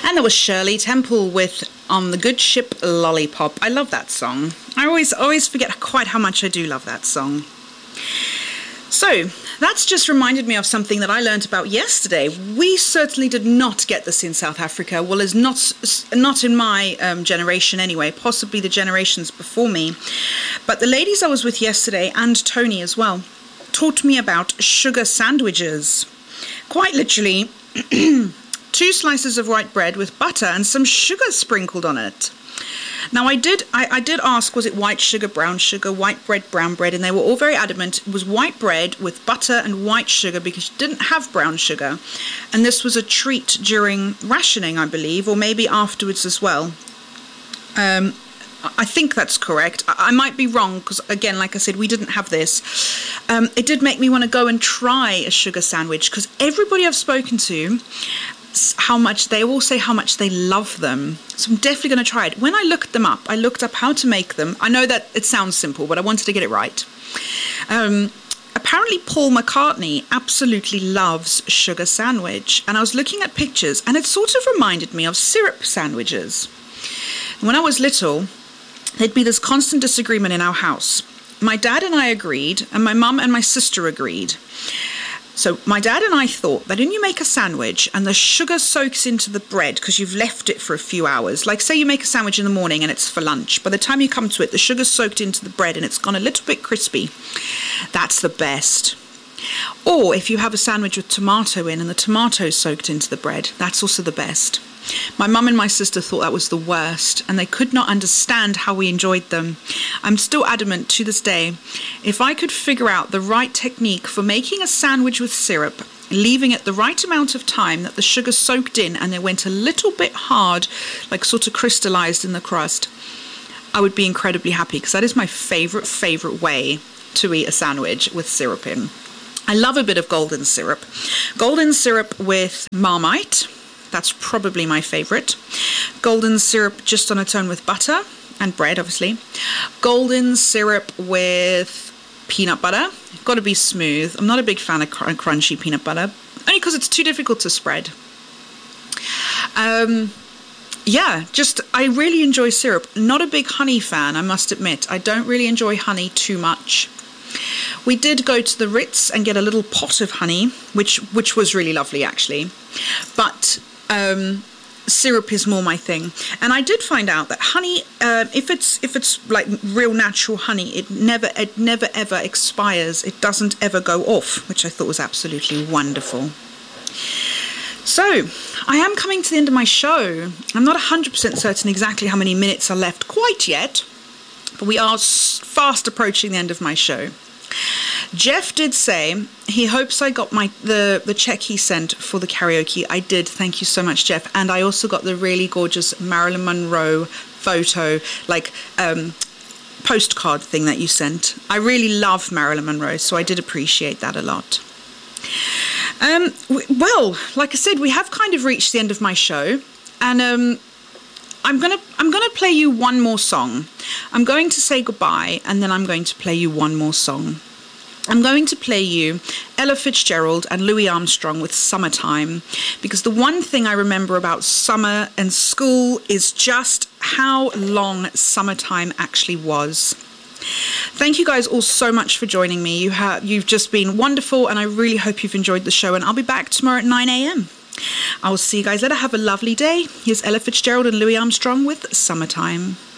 And there was Shirley Temple with On the Good Ship Lollipop. I love that song. I always forget quite how much I do love that song. So that's just reminded me of something that I learned about yesterday. We certainly did not get this in South Africa. Well, it's not in my generation anyway, possibly the generations before me. But the ladies I was with yesterday, and Tony as well, taught me about sugar sandwiches. Quite literally, 2 slices of white bread with butter and some sugar sprinkled on it. Now, I did ask, was it white sugar, brown sugar, white bread, brown bread? And they were all very adamant it was white bread with butter and white sugar because you didn't have brown sugar. And this was a treat during rationing, I believe, or maybe afterwards as well. I think that's correct. I might be wrong because, again, like I said, we didn't have this. It did make me want to go and try a sugar sandwich because everybody I've spoken to, they all say how much they love them. So I'm definitely going to try it. When I looked them up, I looked up how to make them. I know that it sounds simple, but I wanted to get it right. Apparently Paul McCartney absolutely loves sugar sandwich. And I was looking at pictures and it sort of reminded me of syrup sandwiches. When I was little, there'd be this constant disagreement in our house. My dad and I agreed, and my mum and my sister agreed. So my dad and I thought that when you make a sandwich and the sugar soaks into the bread because you've left it for a few hours, like say you make a sandwich in the morning and it's for lunch, by the time you come to it, the sugar's soaked into the bread and it's gone a little bit crispy. That's the best. Or if you have a sandwich with tomato in and the tomato's soaked into the bread, that's also the best. My mum and my sister thought that was the worst, and they could not understand how we enjoyed them. I'm still adamant to this day, if I could figure out the right technique for making a sandwich with syrup, leaving it the right amount of time that the sugar soaked in and it went a little bit hard, like sort of crystallized in the crust, I would be incredibly happy because that is my favorite way to eat a sandwich with syrup in. I love a bit of golden syrup. Golden syrup with Marmite. That's probably my favorite. Golden syrup just on its own with butter and bread, obviously. Golden syrup with peanut butter. Got to be smooth. I'm not a big fan of crunchy peanut butter, only because it's too difficult to spread. I really enjoy syrup. Not a big honey fan, I must admit. I don't really enjoy honey too much. We did go to the Ritz and get a little pot of honey, which was really lovely, actually. But syrup is more my thing. And I did find out that honey, if it's like real natural honey, it never ever expires. It doesn't ever go off, which I thought was absolutely wonderful. So I am coming to the end of my show. I'm not 100% certain exactly how many minutes are left quite yet, but we are fast approaching the end of my show. Jeff did say he hopes I got the check he sent for the karaoke. I did. Thank you so much, Jeff. And I also got the really gorgeous Marilyn Monroe photo, postcard thing that you sent. I really love Marilyn Monroe, so I did appreciate that a lot. Well, like I said, we have kind of reached the end of my show, and I'm gonna play you one more song. I'm going to say goodbye, and then I'm going to play you one more song. I'm going to play you Ella Fitzgerald and Louis Armstrong with Summertime, because the one thing I remember about summer and school is just how long summertime actually was. Thank you guys all so much for joining me. You've just been wonderful, and I really hope you've enjoyed the show, and I'll be back tomorrow at 9 a.m. I will see you guys later. Have a lovely day. Here's Ella Fitzgerald and Louis Armstrong with Summertime.